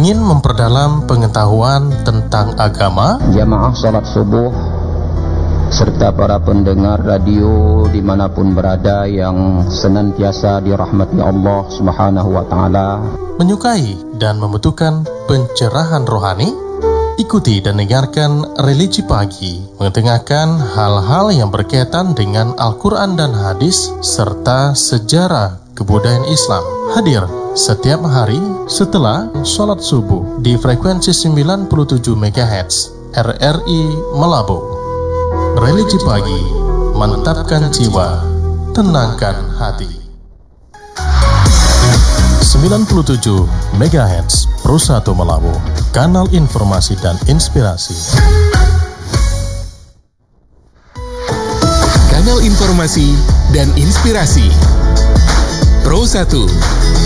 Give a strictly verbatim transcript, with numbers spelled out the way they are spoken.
ingin memperdalam pengetahuan tentang agama, jamaah salat subuh serta para pendengar radio dimanapun berada yang senantiasa dirahmati Allah Subhanahu wa Ta'ala, menyukai dan membutuhkan pencerahan rohani, ikuti dan dengarkan Religi Pagi, mengetengahkan hal-hal yang berkaitan dengan Al-Quran dan hadis serta sejarah kebudayaan Islam. Hadir setiap hari setelah sholat subuh di frekuensi sembilan puluh tujuh megahertz R R I Melabu. Religi Pagi, mantapkan jiwa, tenangkan hati. sembilan puluh tujuh megahertz Pro satu Melabu, kanal informasi dan inspirasi. Kanal informasi dan inspirasi Pro satu.